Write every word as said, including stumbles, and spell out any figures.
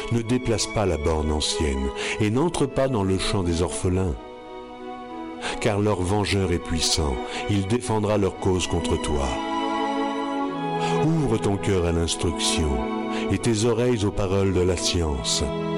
Ne déplace pas la borne ancienne et n'entre pas dans le champ des orphelins. Car leur vengeur est puissant, il défendra leur cause contre toi. Ouvre ton cœur à l'instruction et tes oreilles aux paroles de la science.